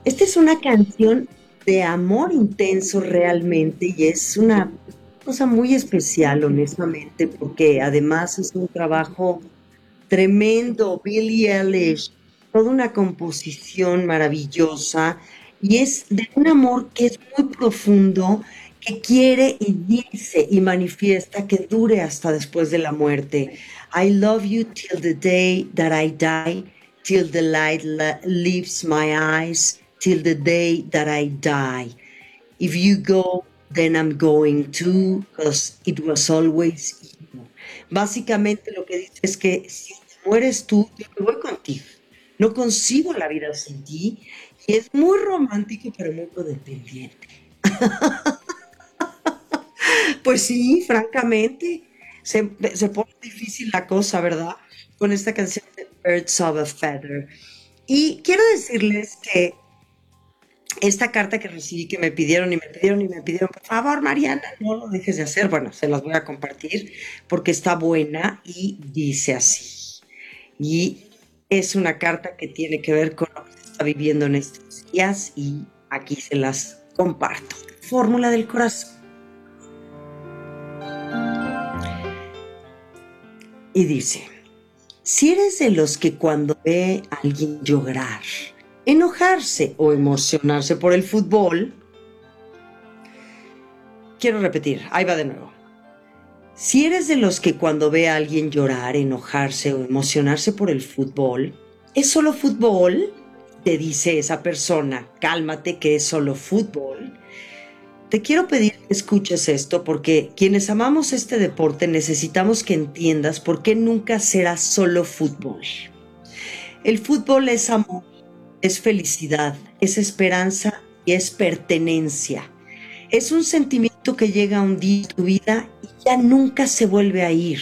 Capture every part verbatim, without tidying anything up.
Esta es una canción de amor intenso realmente y es una cosa muy especial, honestamente, porque además es un trabajo tremendo, Billie Eilish, toda una composición maravillosa y es de un amor que es muy profundo, que quiere y dice y manifiesta que dure hasta después de la muerte. I love you till the day that I die, till the light la- leaves my eyes, till the day that I die. If you go, then I'm going too, because it was always you. Básicamente lo que dice es que si te mueres tú, yo me voy contigo. No concibo la vida sin ti. Y es muy romántico, pero muy codependiente. Pues sí, francamente, se, se pone difícil la cosa, ¿verdad? Con esta canción de Birds of a Feather. Y quiero decirles que esta carta que recibí, que me pidieron y me pidieron y me pidieron, por favor, Mariana, no lo dejes de hacer. Bueno, se las voy a compartir porque está buena y dice así. Y es una carta que tiene que ver con lo que se está viviendo en estos días y aquí se las comparto. Fórmula del corazón. Y dice, si eres de los que cuando ve a alguien llorar, enojarse o emocionarse por el fútbol, quiero repetir, ahí va de nuevo. Si eres de los que cuando ve a alguien llorar, enojarse o emocionarse por el fútbol, ¿es solo fútbol? Te dice esa persona, cálmate que es solo fútbol. Te quiero pedir que escuches esto porque quienes amamos este deporte necesitamos que entiendas por qué nunca será solo fútbol. El fútbol es amor, es felicidad, es esperanza y es pertenencia. Es un sentimiento que llega un día en tu vida y ya nunca se vuelve a ir.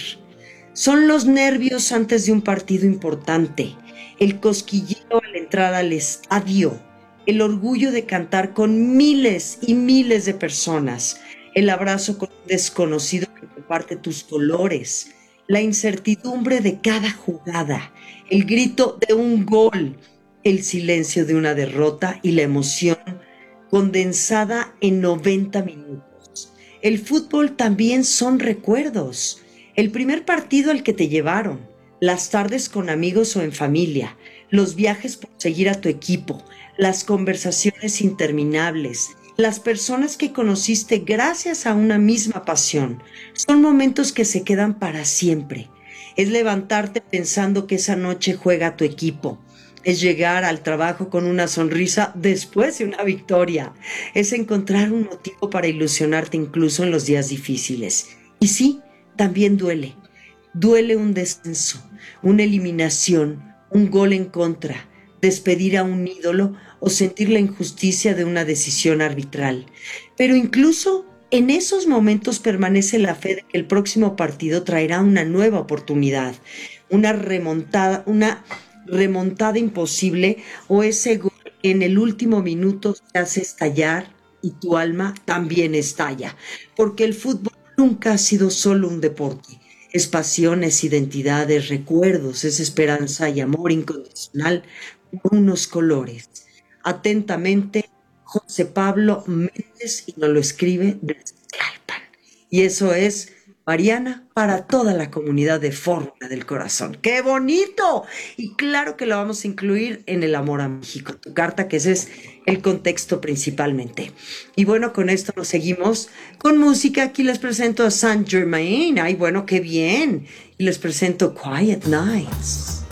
Son los nervios antes de un partido importante, el cosquilleo al entrar al estadio, el orgullo de cantar con miles y miles de personas, el abrazo con un desconocido que comparte tus colores, la incertidumbre de cada jugada, el grito de un gol, el silencio de una derrota y la emoción condensada en noventa minutos. El fútbol también son recuerdos. El primer partido al que te llevaron, las tardes con amigos o en familia, los viajes por seguir a tu equipo, las conversaciones interminables, las personas que conociste gracias a una misma pasión. Son momentos que se quedan para siempre. Es levantarte pensando que esa noche juega tu equipo. Es llegar al trabajo con una sonrisa después de una victoria. Es encontrar un motivo para ilusionarte incluso en los días difíciles. Y sí, también duele. Duele un descenso, una eliminación, un gol en contra, despedir a un ídolo o sentir la injusticia de una decisión arbitral. Pero incluso en esos momentos permanece la fe de que el próximo partido traerá una nueva oportunidad, una remontada, una remontada imposible o ese gol que en el último minuto te hace estallar y tu alma también estalla, porque el fútbol nunca ha sido solo un deporte. Es pasiones, identidades, recuerdos, es esperanza y amor incondicional por unos colores. Atentamente, José Pablo Méndez, y nos lo escribe desde Tlalpan. Y eso es Mariana para toda la comunidad de Fórmula del Corazón. ¡Qué bonito! Y claro que lo vamos a incluir en el Amor a México, tu carta, que ese es el contexto principalmente. Y bueno, con esto nos seguimos con música. Aquí les presento a Saint Germain. ¡Ay, bueno, qué bien! Y les presento Quiet Nights.